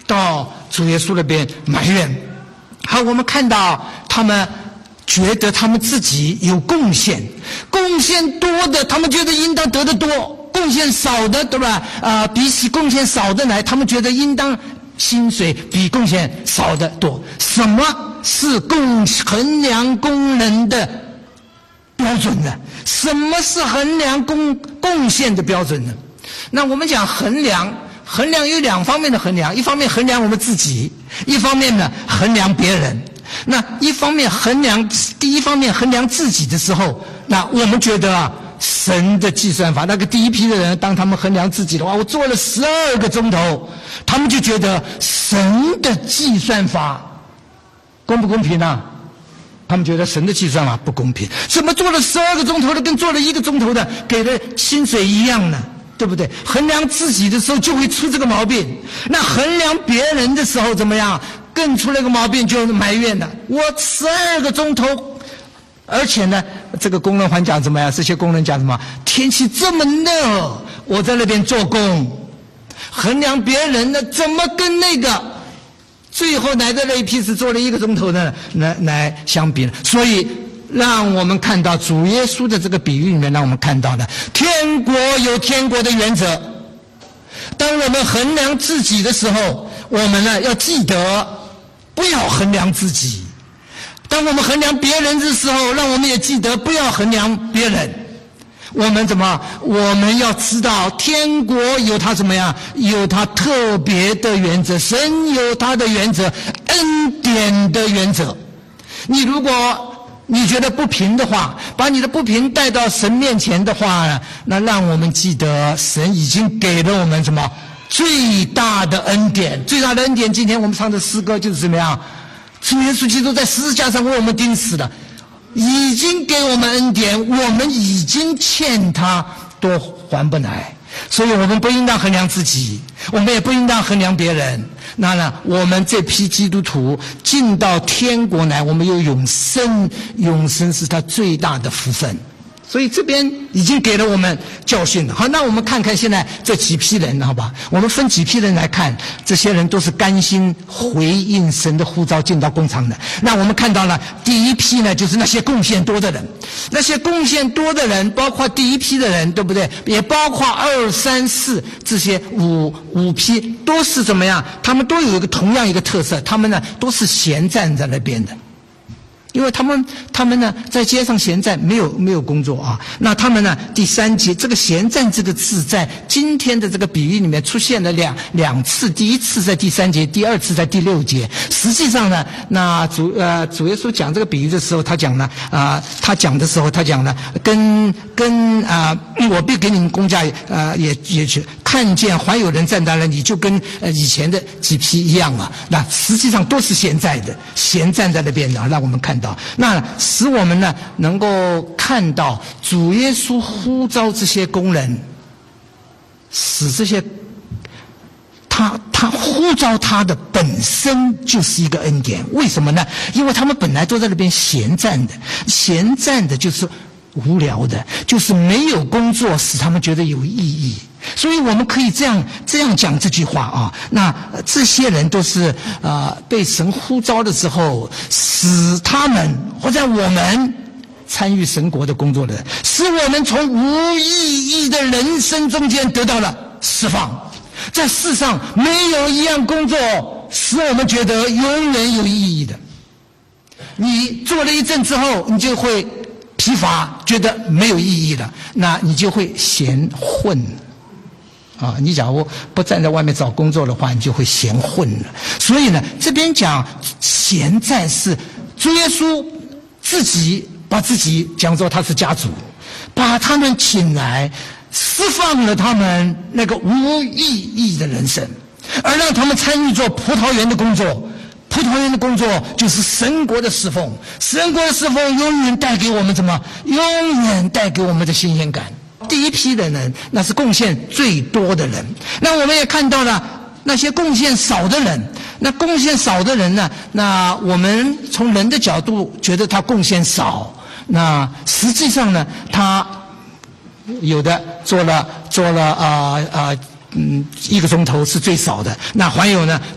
到主耶稣那边埋怨。好，我们看到他们觉得他们自己有贡献，贡献多的他们觉得应当得得多，贡献少的，对吧？比起贡献少的来，他们觉得应当薪水比贡献少的多。什么是衡量工人的标准呢？什么是衡量贡献的标准呢？那我们讲衡量有两方面的衡量，一方面衡量我们自己，一方面呢衡量别人。那第一方面衡量自己的时候，那我们觉得神的计算法，那个第一批的人，当他们衡量自己的话，我做了12个钟头，他们就觉得神的计算法公不公平呢？他们觉得神的计算法不公平，怎么做了12个钟头的跟做了1个钟头的给的薪水一样呢？对不对？衡量自己的时候就会出这个毛病，那衡量别人的时候怎么样？更出了个毛病，就埋怨了。我12个钟头，而且呢，这个工人还讲怎么样？这些工人讲什么？天气这么热，我在那边做工，衡量别人呢，怎么跟那个最后来的那一批是做了1个钟头的来相比呢？所以让我们看到主耶稣的这个比喻里面，让我们看到了天国有天国的原则。当我们衡量自己的时候，我们呢要记得不要衡量自己。当我们衡量别人的时候，让我们也记得不要衡量别人。我们要知道天国有它怎么样？有它特别的原则，神有他的原则，恩典的原则。如果你觉得不平的话，把你的不平带到神面前的话，那让我们记得神已经给了我们什么最大的恩典。最大的恩典，今天我们唱的诗歌就是怎么样？主耶稣基督在十字架上为我们钉死了，已经给我们恩典，我们已经欠他都还不来。所以我们不应当衡量自己，我们也不应当衡量别人。那呢，我们这批基督徒进到天国来，我们有永生，永生是他最大的福分。所以这边已经给了我们教训了。好，那我们看看现在这几批人，好吧？我们分几批人来看，这些人都是甘心回应神的呼召进到工厂的。那我们看到了第一批呢，就是那些贡献多的人。那些贡献多的人，包括第一批的人，对不对？也包括2、3、4这些五批，都是怎么样？他们都有同样一个特色，他们呢都是闲站在那边的。因为他们呢在街上闲站，没有工作啊。那他们呢第3节这个闲站这个字在今天的这个比喻里面出现了两次，第一次在第3节，第2次在第6节。实际上呢，那主耶稣讲这个比喻的时候，他讲呢他讲了跟我必给你们工价也去看见还有人站在那里，就跟以前的几批一样啊。那实际上都是闲站在那边的，让我们看到。那使我们呢能够看到主耶稣呼召这些工人，使这些他呼召他的本身就是一个恩典。为什么呢？因为他们本来都在那边闲站的就是无聊的，就是没有工作使他们觉得有意义。所以我们可以这样讲这句话啊。那这些人都是被神呼召的时候，使他们或者我们参与神国的工作的人，使我们从无意义的人生中间得到了释放。在世上没有一样工作使我们觉得永远有意义的。你做了一阵之后，你就会疲乏，觉得没有意义了，那你就会嫌混啊！你假如不站在外面找工作的话，你就会嫌混了。所以呢，这边讲闲站是主耶稣自己把自己讲作他是家主，把他们请来，释放了他们那个无意义的人生，而让他们参与做葡萄园的工作。葡萄园的工作就是神国的侍奉，神国的侍奉永远带给我们什么？永远带给我们的新鲜感。第一批的人，那是贡献最多的人。那我们也看到了那些贡献少的人。那贡献少的人呢？那我们从人的角度觉得他贡献少，那实际上呢，他有的做了1个钟头是最少的，那还有呢